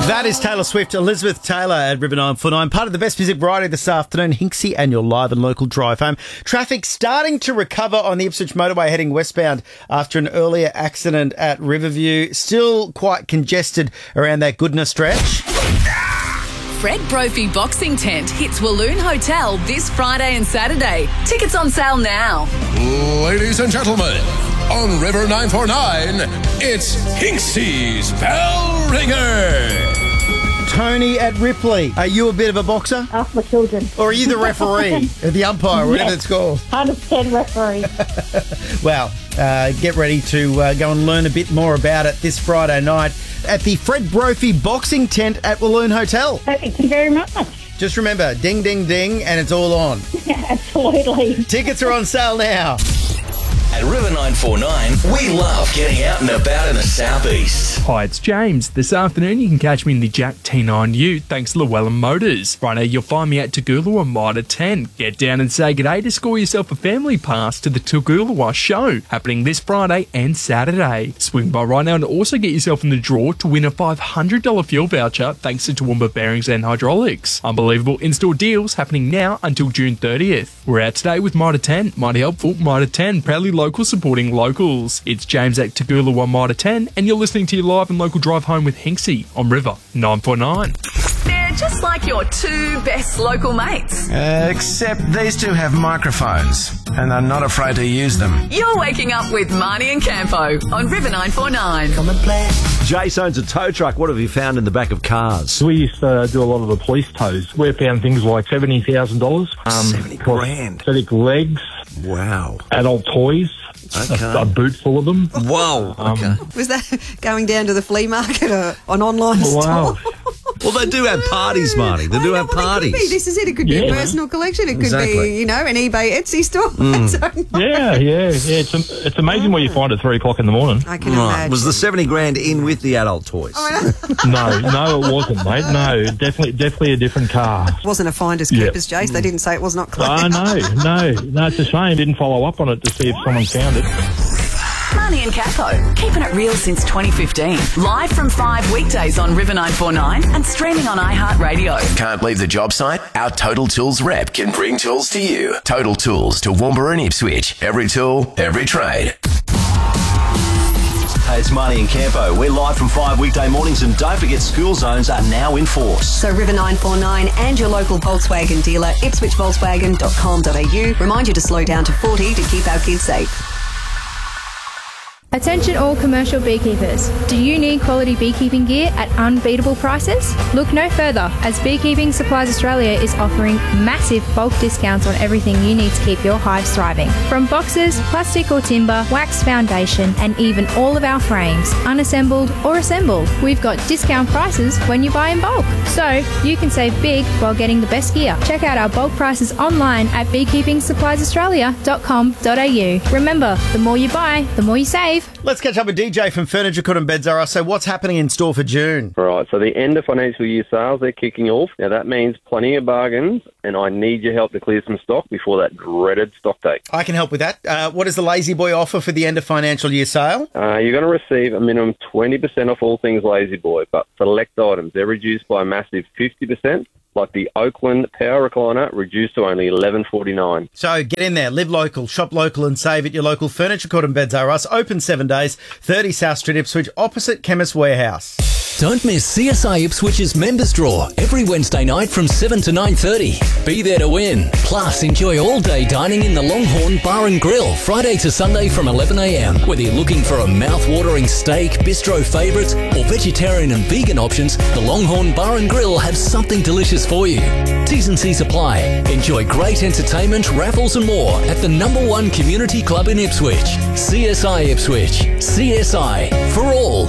That is Taylor Swift, Elizabeth Taylor at River 949. Part of the best music variety this afternoon, Hinksy and your live and local drive home. Traffic starting to recover on the Ipswich motorway heading westbound after an earlier accident at Riverview. Still quite congested around that Goodna stretch. Fred Brophy Boxing Tent hits Walloon Hotel this Friday and Saturday. Tickets on sale now. Ladies and gentlemen, on River 949, it's Hinksy's Bell Ringer. Tony at Ripley, are you a bit of a boxer? Ask my children. Or are you the referee, or the umpire, whatever it's called? 100% referee. Well, get ready to go and learn a bit more about it this Friday night at the Fred Brophy Boxing Tent at Walloon Hotel. Thank you very much. Just remember, ding, ding, ding, and it's all on. Yeah, absolutely. Tickets are on sale now. At River 949, we love getting out and about in the southeast. Hi, it's James. This afternoon you can catch me in the Jack T9 Ute thanks to Llewellyn Motors. Friday you'll find me at Toogoolawah Mitre 10. Get down and say g'day to score yourself a family pass to the Toogoolawah show, happening this Friday and Saturday. Swing by right now and also get yourself in the draw to win a $500 fuel voucher thanks to Toowoomba Bearings and Hydraulics. Unbelievable in-store deals happening now until June 30th. We're out today with Mitre 10. Mighty helpful, Mitre 10, proudly local supporting locals. It's James at Toogoolawah Mitre 10 and you're listening to your live and local drive home with Hinksy on River 949. They're just like your two best local mates. Except these two have microphones and are not afraid to use them. You're waking up with Marnie and Campo on River 949. Come and play. Jace owns a tow truck. What have you found in the back of cars? We used to do a lot of the police tows. We found things like $70,000. 70 grand. Prosthetic legs. Wow. Adult toys. Okay. A boot full of them. Whoa. Okay. Was that going down to the flea market or an online Wow. store? Well, they do have parties, Marty. They do have parties. It could be. This is it. It could be a personal collection. It could be, an eBay Etsy store. Yeah. It's amazing what you find at 3 o'clock in the morning. I can imagine. Was the 70 grand in with the adult toys? No, it wasn't, mate. No, definitely a different car. It wasn't a finders keepers, Jace. They didn't say it was not clear. No, it's a shame. Didn't follow up on it to see if someone found it. Marnie and Capo, keeping it real since 2015. Live from 5 weekdays on River 949 and streaming on iHeartRadio. Can't leave the job site? Our Total Tools rep can bring tools to you. Total Tools to Toowoomba and Ipswich. Every tool, every trade. Hey, it's Marty and Campo. We're live from 5 weekday mornings and don't forget school zones are now in force. So River 949 and your local Volkswagen dealer, ipswichvolkswagen.com.au, remind you to slow down to 40 to keep our kids safe. Attention all commercial beekeepers. Do you need quality beekeeping gear at unbeatable prices? Look no further, as Beekeeping Supplies Australia is offering massive bulk discounts on everything you need to keep your hives thriving. From boxes, plastic or timber, wax foundation, and even all of our frames, unassembled or assembled. We've got discount prices when you buy in bulk. So you can save big while getting the best gear. Check out our bulk prices online at beekeepingsuppliesaustralia.com.au. Remember, the more you buy, the more you save. Let's catch up with DJ from Furniture Court and Beds R Us. So what's happening in store for June? Right, so the end of financial year sales, they're kicking off. Now that means plenty of bargains, and I need your help to clear some stock before that dreaded stock take. I can help with that. What does the Lazy Boy offer for the end of financial year sale? You're going to receive a minimum 20% off all things Lazy Boy, but select items, they're reduced by a massive 50%. Like the Oakland Power Recliner, reduced to only $11.49. So get in there, live local, shop local and save at your local Furniture Court and Beds R Us. Open 7 days, 30 South Street, Ipswich, opposite Chemist Warehouse. Don't miss CSI Ipswich's Members Draw every Wednesday night from 7 to 9:30. Be there to win. Plus, enjoy all-day dining in the Longhorn Bar and Grill Friday to Sunday from 11 a.m. Whether you're looking for a mouth-watering steak, bistro favourites or vegetarian and vegan options, the Longhorn Bar and Grill have something delicious for you. T's and C's apply. Enjoy great entertainment, raffles and more at the #1 community club in Ipswich. CSI Ipswich. CSI for all.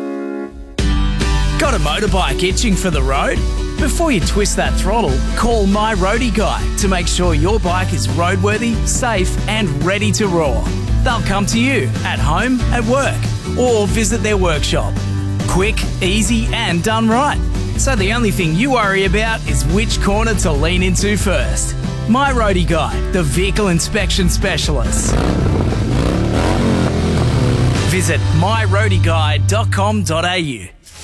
Got a motorbike itching for the road? Before you twist that throttle, call My Roadie Guy to make sure your bike is roadworthy, safe and ready to roar. They'll come to you at home, at work or visit their workshop. Quick, easy and done right. So the only thing you worry about is which corner to lean into first. My Roadie Guy, the vehicle inspection specialist. Visit myroadieguide.com.au.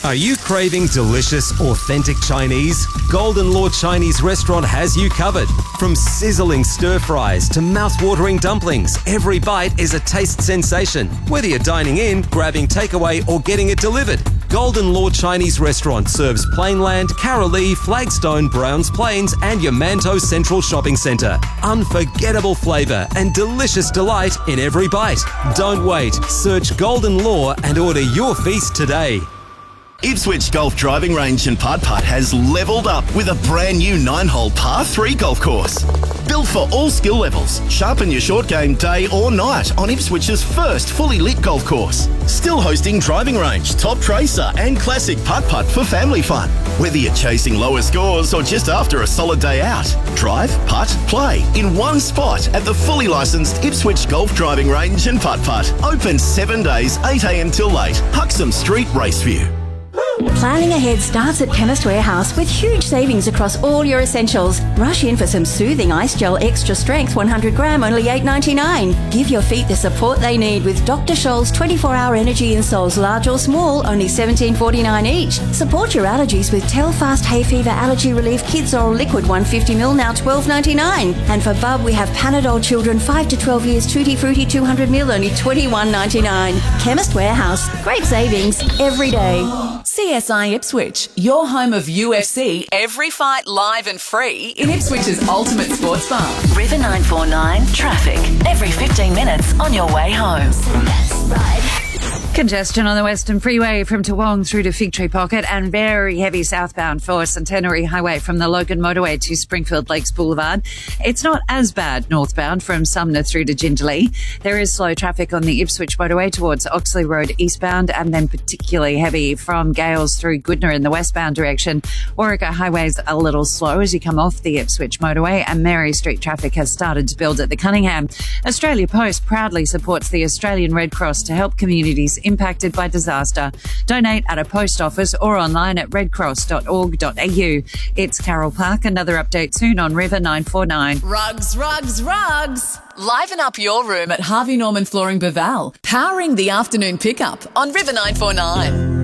Are you craving delicious, authentic Chinese? Golden Law Chinese Restaurant has you covered. From sizzling stir fries to mouth-watering dumplings, every bite is a taste sensation. Whether you're dining in, grabbing takeaway, or getting it delivered, Golden Law Chinese Restaurant serves Plainland, Carolee, Flagstone, Browns Plains, and Yamanto Central Shopping Centre. Unforgettable flavour and delicious delight in every bite. Don't wait. Search Golden Law and order your feast today. Ipswich Golf Driving Range in Putt Putt has levelled up with a brand new 9-hole par 3 golf course. Built for all skill levels, sharpen your short game day or night on Ipswich's first fully lit golf course. Still hosting driving range, top tracer and classic Putt Putt for family fun. Whether you're chasing lower scores or just after a solid day out, drive, putt, play in one spot at the fully licensed Ipswich Golf Driving Range in Putt Putt. Open 7 days, 8 a.m. till late. Huxham Street, Raceview. Planning ahead starts at Chemist Warehouse with huge savings across all your essentials. Rush in for some soothing ice gel extra strength 100 gram, only $8.99. Give your feet the support they need with Dr. Scholl's 24-hour energy insoles, large or small, only $17.49 each. Support your allergies with Telfast Hay Fever Allergy Relief Kids Oral Liquid 150ml, now $12.99. And for Bub, we have Panadol Children 5 to 12 years Tutti Frutti 200ml, only $21.99. Chemist Warehouse. Great savings every day. CSI Ipswich, your home of UFC, every fight live and free in Ipswich's ultimate sports bar. River 949, traffic, every 15 minutes on your way home. Congestion on the Western Freeway from Toowong through to Fig Tree Pocket, and very heavy southbound for Centenary Highway from the Logan Motorway to Springfield Lakes Boulevard. It's not as bad northbound from Sumner through to Jindalee. There is slow traffic on the Ipswich Motorway towards Oxley Road eastbound, and then particularly heavy from Gales through Goodna in the westbound direction. Warwick Highway's a little slow as you come off the Ipswich Motorway, and Mary Street traffic has started to build at the Cunningham. Australia Post proudly supports the Australian Red Cross to help communities impacted by disaster. Donate at a post office or online at redcross.org.au. It's Carol Park. Another update soon on River 949. Rugs, rugs, rugs. Liven up your room at Harvey Norman Flooring Baval, powering the afternoon pickup on River 949.